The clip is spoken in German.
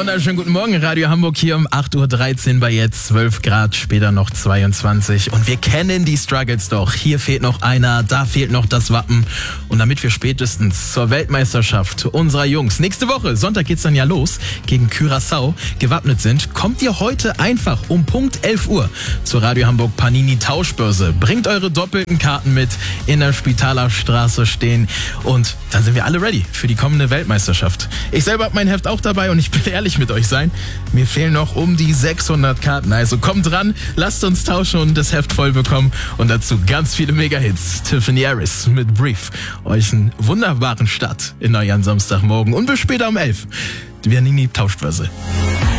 wunderschönen guten Morgen, Radio Hamburg hier um 8.13 Uhr bei jetzt 12 Grad, später noch 22. Und wir kennen die Struggles doch. Hier fehlt noch einer, da fehlt noch das Wappen. Und damit wir spätestens zur Weltmeisterschaft unserer Jungs nächste Woche, Sonntag geht's dann ja los, gegen Curaçao gewappnet sind, kommt ihr heute einfach um Punkt 11 Uhr zur Radio Hamburg Panini Tauschbörse. Bringt eure doppelten Karten mit, in der Spitaler Straße stehen und dann sind wir alle ready für die kommende Weltmeisterschaft. Ich selber habe mein Heft auch dabei und ich will ehrlich mit euch sein, mir fehlen noch um die 600 Karten. Also kommt dran, lasst uns tauschen und das Heft voll bekommen und dazu ganz viele Mega-Hits. Tiffany Harris mit Brief. Euch einen wunderbaren Start in euren Samstagmorgen und bis später um 11. Wir nehmen die Tauschbörse.